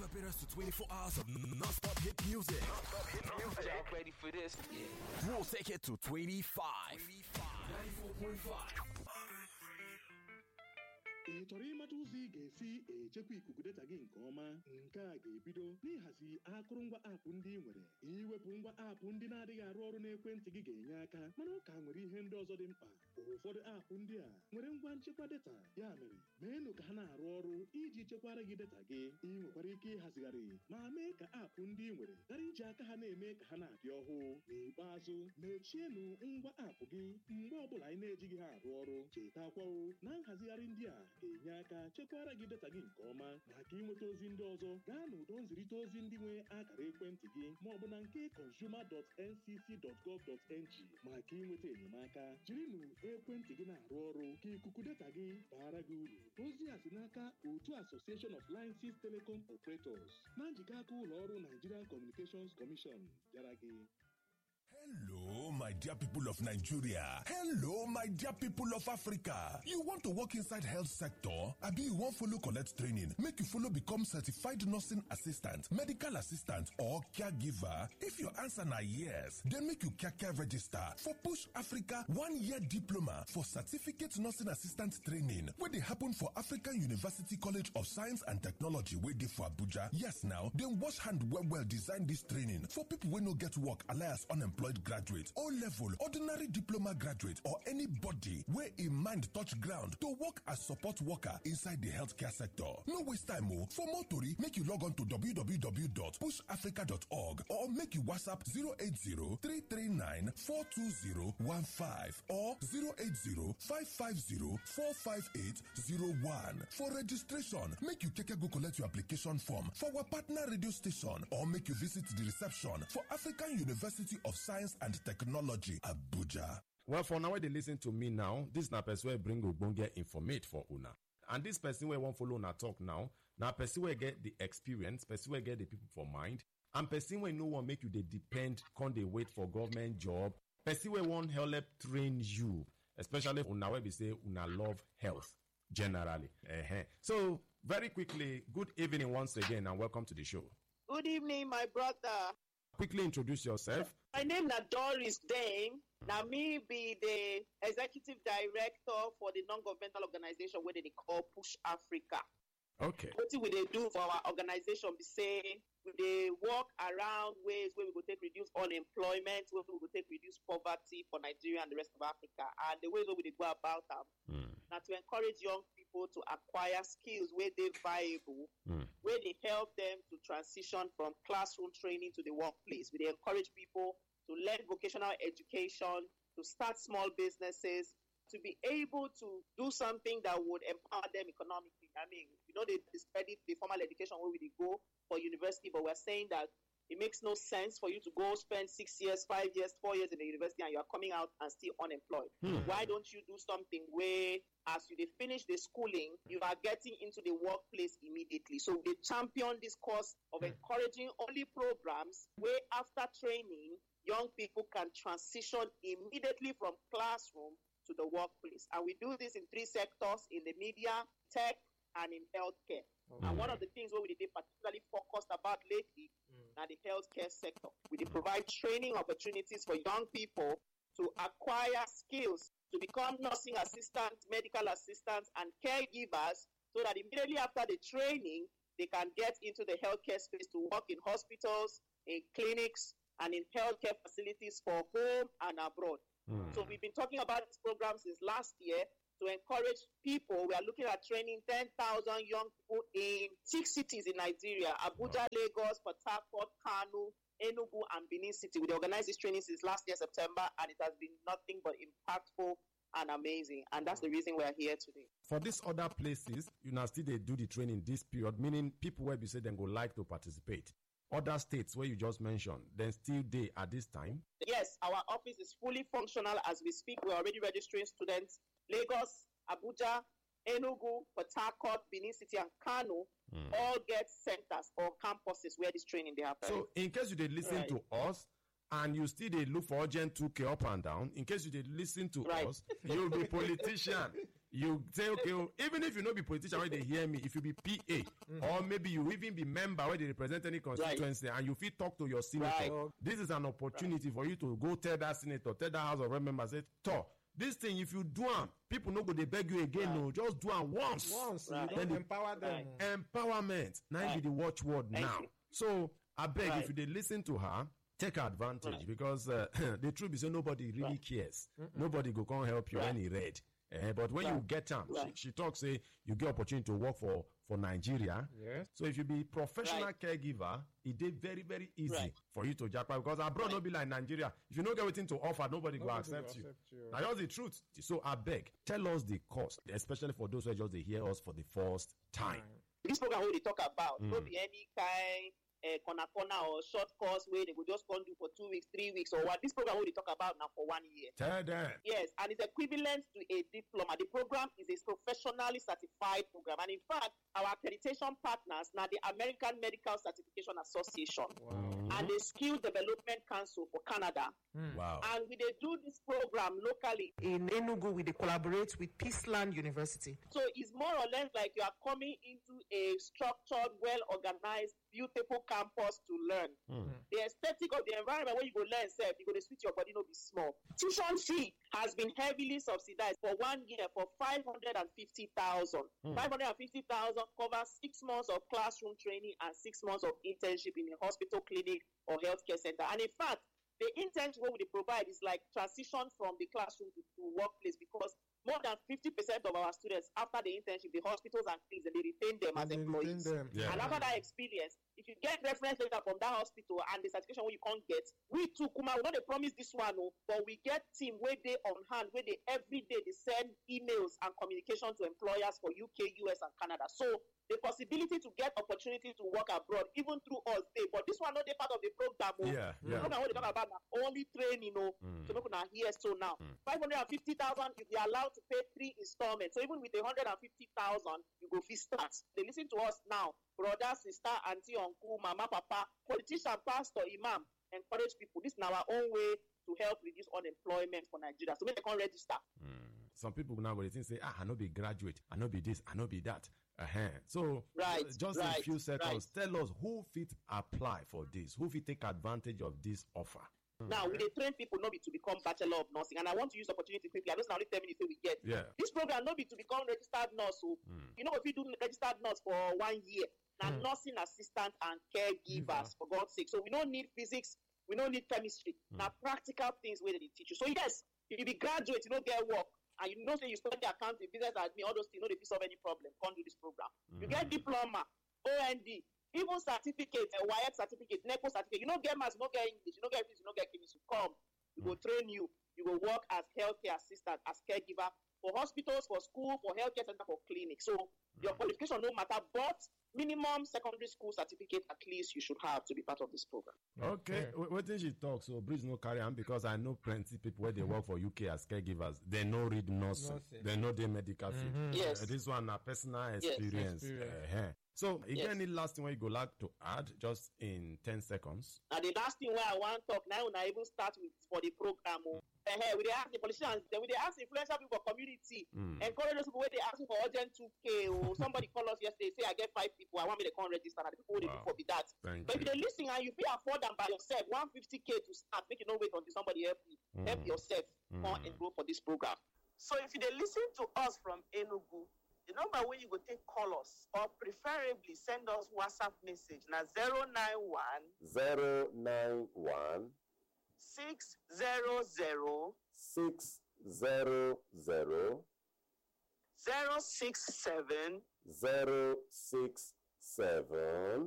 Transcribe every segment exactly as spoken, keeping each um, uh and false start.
Elevate us to twenty-four hours of non-stop hit music. Non-stop hit music. Y'all ready for this? Yeah. We'll take it to twenty-five. ninety-four point five. ị chọrọ ịmata ụzọ ị ga-esi echekwa ikuku data gị nke ọma? Nke a ga-ebido n'ịhazi akụrụngwa aapụ ndị ị nwere. Iwepụ ngwa aapụ ndị na-adịghị arụ ọrụ n'ekwentị gị ga-enye aka, mana ọ ka nwere ihe ndị ọzọ dị mkpa. Ụfọdụ aapụ ndị a nwere ngwa nchekwa data, ya mere meenụ ka ha na-arụ ọrụ iji chekwara gị data gị. Ị nwekwara ike ịhazigharị ma mee ka aapụ ndị ị nwere ghara iji aka ha na-eme ka ha na-adị ọhụụ. N'ikpeazụ, mechienụ ngwa aapụ gị mgbe ọbụla anyị na-ejighị ha arụ ọrụ. Chetakwawo na nhazigharị ndị a ga-enye aka chekwara gị data gị nke ọma. Maka ịnweta ozi ndị ọzọ, gaa n'ụdọ nzirịta ozi ndị nwe akara ekwentị gị ma ọ bụ na nke consumer dot n c c dot gov dot n g. Maka ịnweta enyemaka, jirinụ ekwentị gị na-arụ ọrụ ka ikuku data gị baara gị uru. Ozi a si n'aka otu Association of Licenses Telecom Operators na njikọ aka ụlọ ọrụ Nigerian Communications Commission bịara gị. Hello, my dear people of Nigeria. Hello, my dear people of Africa. You want to work inside health sector? Abi you want follow collect training? Make you follow become certified nursing assistant, medical assistant, or caregiver? If your answer na yes, then make you kaka register for Push Africa one-year diploma for certificate nursing assistant training, where they happen for African University College of Science and Technology, where they for Abuja. Yes, now, then wash hand well well design this training for people who no get work alias unemployed. Employed graduate, O-level, ordinary diploma graduate, or anybody where in mind touch ground to work as support worker inside the healthcare sector. No waste time, oh. For more tori, make you log on to w w w dot push africa dot org or make you WhatsApp zero eight zero, three three nine, four two zero one five or zero eight zero, five five zero, four five eight zero one. For registration, make you keke go collect your application form for our partner radio station or make you visit the reception for African University of Science and Technology, Abuja. Well, for now, they listen to me now. This na person wey bring ogbonge informate for una. And this person wey wan follow una talk now, na person wey get the experience, person wey get the people for mind, and person wey no wan make you dey depend, come dey wait for government job, person wey wan help train you, especially una wey be say una love health generally. Uh-huh. So, very quickly, good evening once again and welcome to the show. Good evening, my brother. Quickly introduce yourself. My name is Doris Dane. Now, me be the executive director for the non-governmental organization where they call Push Africa. Okay. What we they do for our organization, we say they work around ways where we go take reduce unemployment, where we go take reduce poverty for Nigeria and the rest of Africa, and the ways where we they go about them. Mm. Now, to encourage young people to acquire skills where they viable, mm. where they help them to transition from classroom training to the workplace. We they encourage people to learn vocational education, to start small businesses, to be able to do something that would empower them economically. I mean, you know, they discredit the formal education where we they go for university, but we're saying that it makes no sense for you to go spend six years, five years, four years in the university and you are coming out and still unemployed. Hmm. Why don't you do something where as you finish the schooling, you are getting into the workplace immediately? So they champion this course of hmm. encouraging only programs where after training, young people can transition immediately from classroom to the workplace. And we do this in three sectors: in the media, tech, and in healthcare. Mm. And one of the things where we did particularly focused about lately mm. now the healthcare sector. We did provide training opportunities for young people to acquire skills to become nursing assistants, medical assistants, and caregivers, so that immediately after the training, they can get into the healthcare space to work in hospitals, in clinics, and in healthcare facilities for home and abroad. Mm. So we've been talking about this program since last year. To encourage people, we are looking at training ten thousand young people in six cities in Nigeria: Abuja, Lagos, Port Harcourt, Kano, Enugu, and Benin City. We organized this training since last year, September, and it has been nothing but impactful and amazing. And that's the reason we are here today. For these other places, you know, still they do the training this period, meaning people where you say they go like to participate. Other states where you just mentioned, then still they at this time? Yes, our office is fully functional as we speak. We're already registering students. Lagos, Abuja, Enugu, Port Harcourt, Benin City, and Kano mm. all get centers or campuses where this training they happen. So, in case you did listen right. to us and you still did look for urgent two K up and down, in case you did listen to right. us, you'll be politician. you say, okay, oh, even if you no be politician where they hear me, if you be P A, mm-hmm. or maybe you even be member where they represent any constituency, right. and you fit talk to your senator, right. this is an opportunity right. for you to go tell that senator, tell that House of Rep member, say, talk. This thing, if you do am, people no go they beg you again. Right. No, just do am once. Once, right. you don't then empower them. Right. Empowerment. Now right. be the watchword Thank now. You. So I beg right. if you they listen to her, take advantage right. because uh, the truth is that nobody really right. cares. Mm-mm. Nobody go come help you right. any red. Uh, but when right. you get time, right. she, she talks say you get opportunity to work for for Nigeria. Yes. So if you be professional right. caregiver, it is very very easy right. for you to jackpot because abroad right. no be like Nigeria. If you don't get anything to offer, nobody, nobody will accept, you. accept you. Now that's the truth. So I beg, tell us the cost, especially for those who just they hear us for the first time. Right. This program we talk about mm. no be any kind. Uh, corner corner or short course where they go just come do for two weeks, three weeks, or what. This program we talk about now for one year. Tell them. Yes, and it's equivalent to a diploma. The program is a professionally certified program, and in fact, our accreditation partners now the American Medical Certification Association wow. and the Skill Development Council for Canada. Mm. Wow. And we they do this program locally in Enugu. We they collaborate with Peaceland University. So it's more or less like you are coming into a structured, well organized, beautiful campus to learn. Mm. The aesthetic of the environment where you go learn self, you go to switch your body, no be small. Tuition fee has been heavily subsidized for one year for five hundred fifty thousand. Mm. five hundred fifty thousand covers six months of classroom training and six months of internship in a hospital, clinic, or healthcare center. And in fact, the internship we provide is like transition from the classroom to, to workplace because more than fifty percent of our students after the internship, the hospitals and clinics, they retain them and as employees. Them. Yeah. And after that experience, if you get reference letter from that hospital and the certification where you can't get, we too, Kuma, we not they promise this one, no, but we get team where they on hand, where they every day they send emails and communication to employers for U K, U S, and Canada. So the possibility to get opportunity to work abroad, even through us, they, but this one not the part of the program. Oh. Yeah, yeah. The program we talk about now, only training, you know, mm. so people now here. So now, mm. five hundred fifty thousand, if they are allowed to pay three installments. So even with one hundred fifty thousand, you go fee start. They listen to us now. Brother, sister, auntie, uncle, mama, papa, politician, pastor, imam, encourage people. This is our own way to help reduce unemployment for Nigeria. So make they can register. Mm. Some people now go they think say, ah, I no be graduate, I no be this, I no be that. Uh-huh. So right, just right, in a few seconds, right. tell us who fit apply for this, who fit take advantage of this offer. Now, we they train people not be to become Bachelor of Nursing, and I want to use the opportunity quickly. I just now only ten minutes we get. Yeah. This program not be to become registered nurse. So, mm. you know, if you do registered nurse for one year, now mm. nursing assistant and caregivers, yeah. for God's sake. So we don't need physics, we don't need chemistry. Mm. Now, practical things where they teach you. So yes, if you be graduate, you don't get work, and you know say you study accounting, business admin, all those things, you know they solve any problem. Can't do this program. Mm. You get diploma, O N D. Even certificate, a W I E C certificate, NECO certificate. You don't get maths, you don't get English, you don't get English, you don't get chemistry. Come, we will train you. You will work as healthcare assistant, as caregiver for hospitals, for school, for healthcare center, for clinic. So mm-hmm. your qualification no matter, but minimum secondary school certificate at least you should have to be part of this program. Okay, yeah. What did she talk? So please no carry on because I know plenty people where they work for U K as caregivers. They know read nursing, they know their medical field. Mm-hmm. Yes, uh, this one a personal experience. Yes. experience. Uh-huh. So, is yes. there any last thing where you go like to add just in ten seconds? And the last thing where I want to talk now, when I even start with for the program, mm. uh, we they ask the politicians, then we they ask influential people for community, mm. encourage those people where they ask for urgent two K, or somebody call us yesterday, say I get five people, I want me to come register, and the people they wow. do for be that. Thank but you. if they listen and you feel afford them by yourself, one hundred fifty K to start, make you not wait until somebody help you, mm. help yourself, mm. come and enroll for this program. So if they listen to us from Enugu, the number where you go take call us or preferably send us WhatsApp message now zero nine one zero nine one six zero zero six zero zero zero six seven zero six seven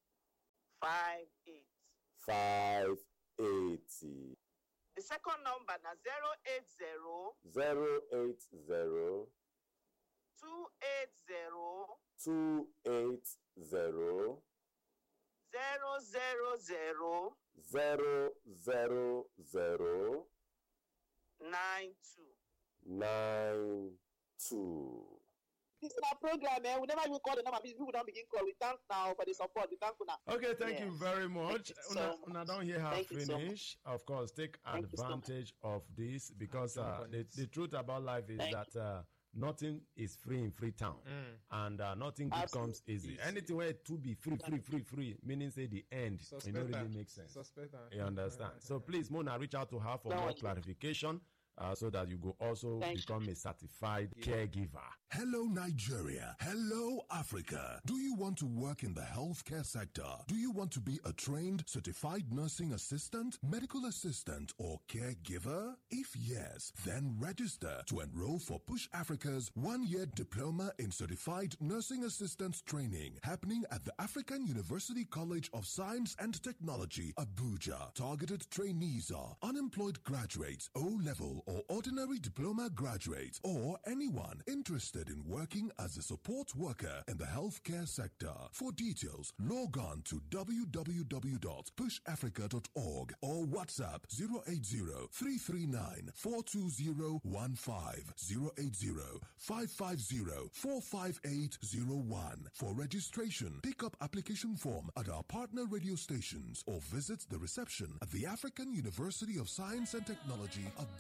five eight five eighty. The second number now zero eight zero zero eight zero two eight zero two eight zero zero zero zero zero zero zero nine two nine two. This is our program, man. We never even call the number. People don't begin call. We thank now for the support. We thank you now. Okay, thank yes. you very much. You so una, una don't hear her thank finish. So of course, take thank advantage so of this because uh, the, the truth about life is thank that uh, nothing is free in Freetown, Mm. and uh, nothing good Absolutely. comes easy. Easy. Anything where to be free, free, free, free, meaning say the end, it Suspect don't really am. make sense. Suspect am. You understand? So please, Mona, reach out to her for Don't more worry. clarification, uh, so that you go also Thank you. become a certified caregiver. Hello, Nigeria. Hello, Africa. Do you want to work in the healthcare sector? Do you want to be a trained, certified nursing assistant, medical assistant, or caregiver? If yes, then register to enroll for Push Africa's one-year diploma in certified nursing assistant training happening at the African University College of Science and Technology, Abuja. Targeted trainees are unemployed graduates, O-level or ordinary diploma graduates, or anyone interested in working as a support worker in the healthcare sector. For details, log on to w w w dot push africa dot org or WhatsApp zero eight zero, three three nine, four two zero one five, zero eight zero, five five zero, four five eight zero one. For registration, pick up application form at our partner radio stations or visit the reception at the African University of Science and Technology, Abuja.